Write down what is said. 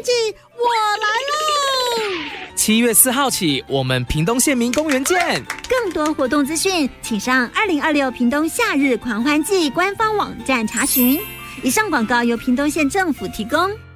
季我来喽 ！7月4号起，我们屏东县民公园见。 更多活动资讯，请上2026屏东夏日狂欢季官方网站查询。以上广告由屏东县政府提供。